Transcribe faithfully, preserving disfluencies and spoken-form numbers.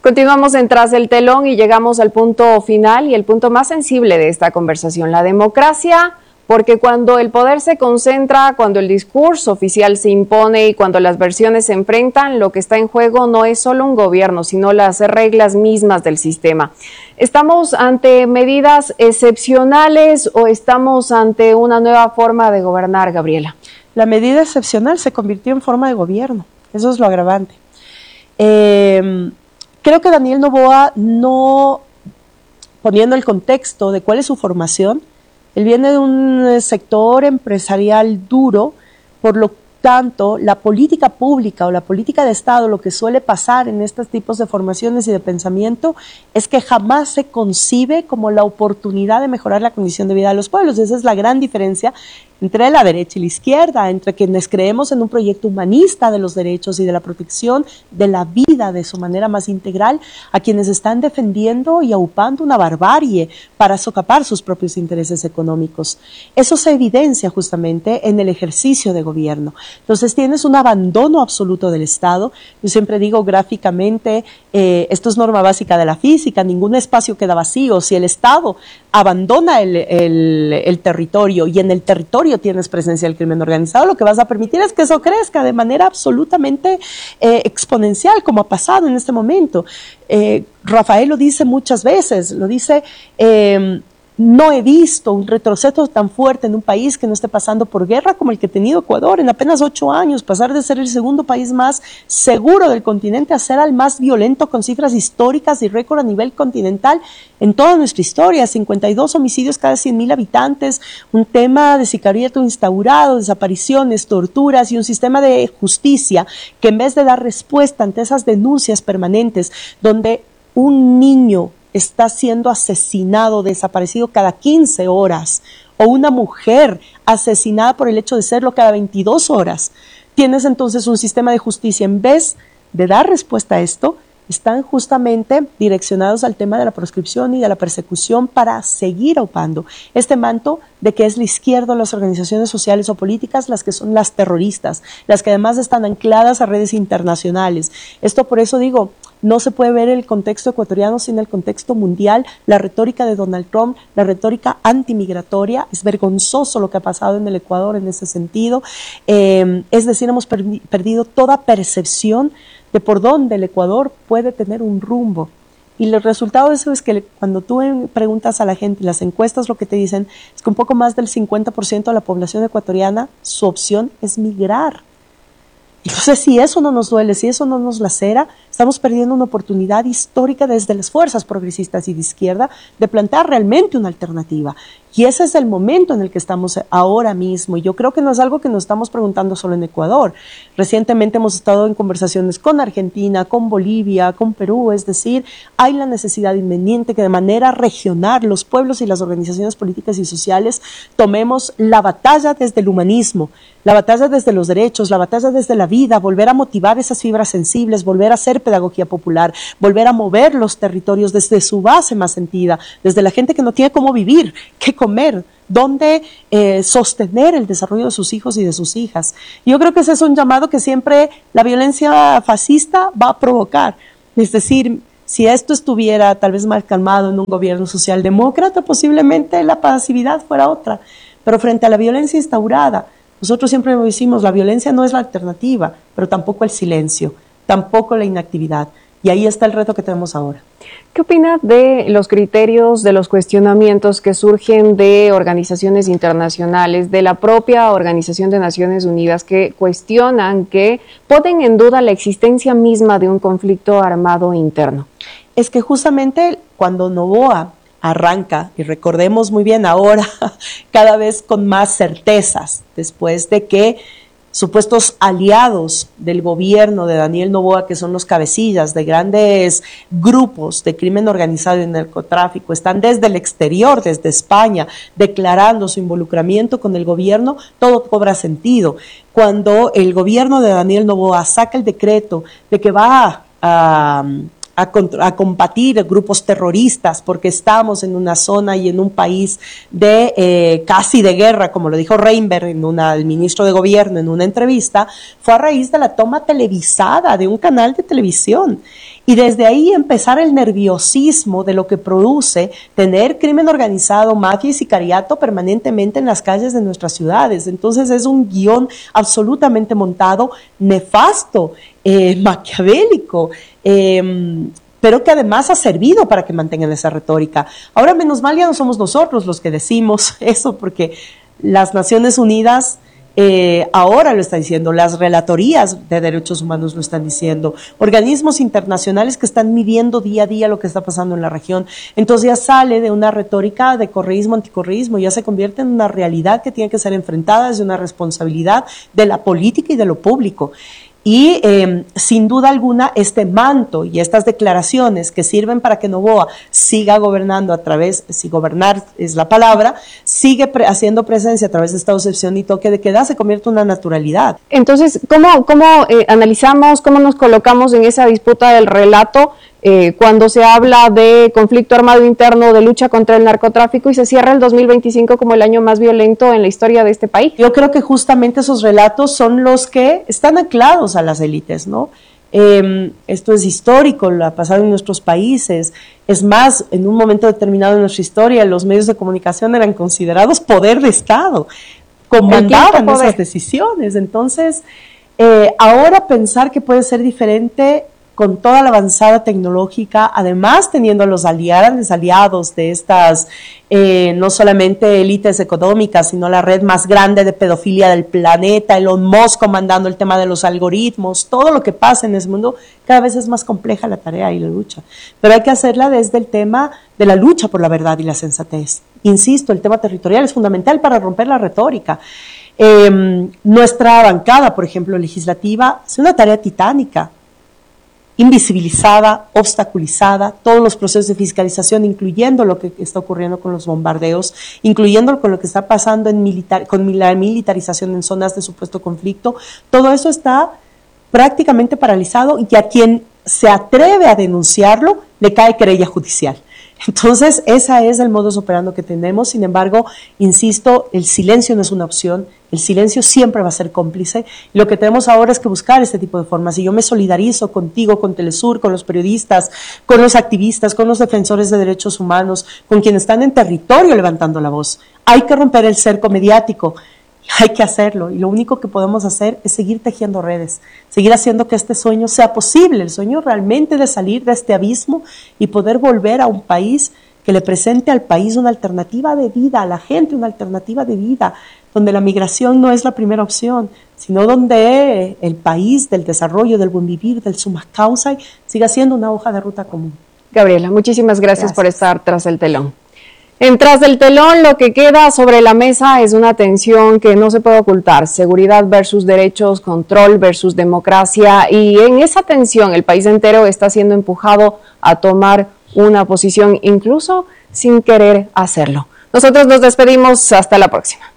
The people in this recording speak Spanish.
Continuamos en Tras el Telón y llegamos al punto final y el punto más sensible de esta conversación, la democracia, porque cuando el poder se concentra, cuando el discurso oficial se impone y cuando las versiones se enfrentan, lo que está en juego no es solo un gobierno, sino las reglas mismas del sistema. ¿Estamos ante medidas excepcionales o estamos ante una nueva forma de gobernar, Gabriela? La medida excepcional se convirtió en forma de gobierno, eso es lo agravante. Eh, creo que Daniel Noboa, no poniendo el contexto de cuál es su formación, él viene de un sector empresarial duro, por lo tanto, la política pública o la política de Estado, lo que suele pasar en estos tipos de formaciones y de pensamiento, es que jamás se concibe como la oportunidad de mejorar la condición de vida de los pueblos. Esa es la gran diferencia entre la derecha y la izquierda, entre quienes creemos en un proyecto humanista de los derechos y de la protección de la vida de su manera más integral, a quienes están defendiendo y aupando una barbarie para socapar sus propios intereses económicos. Eso se evidencia justamente en el ejercicio de gobierno. Entonces tienes un abandono absoluto del Estado. Yo siempre digo gráficamente, eh, esto es norma básica de la física, ningún espacio queda vacío. Si el Estado abandona el, el, el territorio y en el territorio tienes presencia del crimen organizado, lo que vas a permitir es que eso crezca de manera absolutamente eh, exponencial, como ha pasado en este momento. Eh, Rafael lo dice muchas veces, lo dice... Eh, No he visto un retroceso tan fuerte en un país que no esté pasando por guerra como el que ha tenido Ecuador en apenas ocho años, pasar de ser el segundo país más seguro del continente a ser al más violento con cifras históricas y récord a nivel continental en toda nuestra historia, cincuenta y dos homicidios cada cien mil habitantes, un tema de sicariato instaurado, desapariciones, torturas y un sistema de justicia que en vez de dar respuesta ante esas denuncias permanentes donde un niño está siendo asesinado, desaparecido cada quince horas, o una mujer asesinada por el hecho de serlo cada veintidós horas. Tienes entonces un sistema de justicia, en vez de dar respuesta a esto, están justamente direccionados al tema de la proscripción y de la persecución para seguir aupando este manto de que es la izquierda o las organizaciones sociales o políticas las que son las terroristas, las que además están ancladas a redes internacionales. Esto por eso digo, no se puede ver el contexto ecuatoriano sin el contexto mundial. La retórica de Donald Trump, la retórica antimigratoria, es vergonzoso lo que ha pasado en el Ecuador en ese sentido. Eh, es decir, hemos per perdido toda percepción de por dónde el Ecuador puede tener un rumbo. Y el resultado de eso es que cuando tú preguntas a la gente, las encuestas lo que te dicen es que un poco más del cincuenta por ciento de la población ecuatoriana, su opción es migrar. Entonces, si eso no nos duele, si eso no nos lacera, estamos perdiendo una oportunidad histórica desde las fuerzas progresistas y de izquierda de plantear realmente una alternativa. Y ese es el momento en el que estamos ahora mismo. Y yo creo que no es algo que nos estamos preguntando solo en Ecuador. Recientemente hemos estado en conversaciones con Argentina, con Bolivia, con Perú. Es decir, hay la necesidad inminente que de manera regional los pueblos y las organizaciones políticas y sociales tomemos la batalla desde el humanismo, la batalla desde los derechos, la batalla desde la vida, volver a motivar esas fibras sensibles, volver a hacer pedagogía popular, volver a mover los territorios desde su base más sentida, desde la gente que no tiene cómo vivir, qué comer, dónde eh, sostener el desarrollo de sus hijos y de sus hijas. Yo creo que ese es un llamado que siempre la violencia fascista va a provocar. Es decir, si esto estuviera tal vez más calmado en un gobierno socialdemócrata, posiblemente la pasividad fuera otra. Pero frente a la violencia instaurada, nosotros siempre decimos, la violencia no es la alternativa, pero tampoco el silencio, tampoco la inactividad. Y ahí está el reto que tenemos ahora. ¿Qué opina de los criterios, de los cuestionamientos que surgen de organizaciones internacionales, de la propia Organización de Naciones Unidas, que cuestionan, que ponen en duda la existencia misma de un conflicto armado interno? Es que justamente cuando Noboa arranca, y recordemos muy bien ahora, cada vez con más certezas, después de que supuestos aliados del gobierno de Daniel Noboa, que son los cabecillas de grandes grupos de crimen organizado y narcotráfico, están desde el exterior, desde España, declarando su involucramiento con el gobierno, todo cobra sentido. Cuando el gobierno de Daniel Noboa saca el decreto de que va a, a a, a combatir grupos terroristas, porque estamos en una zona y en un país de eh, casi de guerra, como lo dijo Reinberg, en una, el ministro de Gobierno, en una entrevista, fue a raíz de la toma televisada de un canal de televisión. Y desde ahí empezar el nerviosismo de lo que produce tener crimen organizado, mafia y sicariato permanentemente en las calles de nuestras ciudades. Entonces es un guión absolutamente montado, nefasto, eh, maquiavélico, eh, pero que además ha servido para que mantengan esa retórica. Ahora, menos mal, ya no somos nosotros los que decimos eso, porque las Naciones Unidas Eh, ahora lo está diciendo, las relatorías de derechos humanos lo están diciendo, organismos internacionales que están midiendo día a día lo que está pasando en la región. Entonces ya sale de una retórica de correísmo, anticorreísmo, ya se convierte en una realidad que tiene que ser enfrentada desde una responsabilidad de la política y de lo público. Y eh, sin duda alguna este manto y estas declaraciones que sirven para que Noboa siga gobernando a través, si gobernar es la palabra, sigue pre haciendo presencia a través de esta obsesión y toque de queda, se convierte en una naturalidad. Entonces, ¿cómo, cómo eh, analizamos, cómo nos colocamos en esa disputa del relato eh, cuando se habla de conflicto armado interno, de lucha contra el narcotráfico y se cierra el dos mil veinticinco como el año más violento en la historia de este país? Yo creo que justamente esos relatos son los que están anclados a las élites, ¿no? Eh, esto es histórico, lo ha pasado en nuestros países. Es más, en un momento determinado de nuestra historia, los medios de comunicación eran considerados poder de Estado, comandaban esas decisiones. Entonces, eh, ahora pensar que puede ser diferente con toda la avanzada tecnológica, además teniendo a los aliados, aliados de estas, eh, no solamente élites económicas, sino la red más grande de pedofilia del planeta, Elon Musk comandando el tema de los algoritmos, todo lo que pasa en ese mundo, cada vez es más compleja la tarea y la lucha. Pero hay que hacerla desde el tema de la lucha por la verdad y la sensatez. Insisto, el tema territorial es fundamental para romper la retórica. Eh, nuestra bancada, por ejemplo, legislativa, es una tarea titánica, invisibilizada, obstaculizada, todos los procesos de fiscalización, incluyendo lo que está ocurriendo con los bombardeos, incluyendo con lo que está pasando en militar, con la militarización en zonas de supuesto conflicto, todo eso está prácticamente paralizado y a quien se atreve a denunciarlo le cae querella judicial. Entonces, ese es el modus operandi que tenemos. Sin embargo, insisto, el silencio no es una opción, el silencio siempre va a ser cómplice. Y lo que tenemos ahora es que buscar este tipo de formas. Y yo me solidarizo contigo, con Telesur, con los periodistas, con los activistas, con los defensores de derechos humanos, con quienes están en territorio levantando la voz. Hay que romper el cerco mediático. Hay que hacerlo, y lo único que podemos hacer es seguir tejiendo redes, seguir haciendo que este sueño sea posible, el sueño realmente de salir de este abismo y poder volver a un país que le presente al país una alternativa de vida, a la gente una alternativa de vida, donde la migración no es la primera opción, sino donde el país del desarrollo, del buen vivir, del summa causa, siga siendo una hoja de ruta común. Gabriela, muchísimas gracias, gracias por estar tras el telón. En Tras del Telón, lo que queda sobre la mesa es una tensión que no se puede ocultar: seguridad versus derechos, control versus democracia, y en esa tensión el país entero está siendo empujado a tomar una posición, incluso sin querer hacerlo. Nosotros nos despedimos, hasta la próxima.